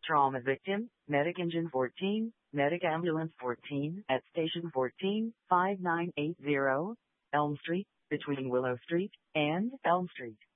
Trauma victim, Medic Engine 14, Medic Ambulance 14 at Station 14, 5980, Elm Street, between Willow Street and Elm Street.